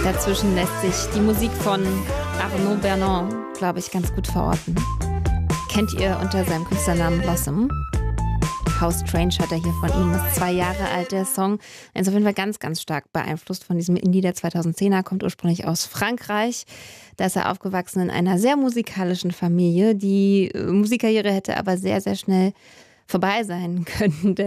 Dazwischen lässt sich die Musik von Arnaud Bernand, glaube ich, ganz gut verorten. Kennt ihr unter seinem Künstlernamen Blossom? How Strange hat er hier von ihm. Ist 2 Jahre alt, der Song. Er ist auf jeden Fall ganz, ganz stark beeinflusst von diesem Indie der 2010er. Kommt ursprünglich aus Frankreich. Da ist er aufgewachsen in einer sehr musikalischen Familie. Die Musikkarriere hätte aber sehr, sehr schnell vorbei sein können.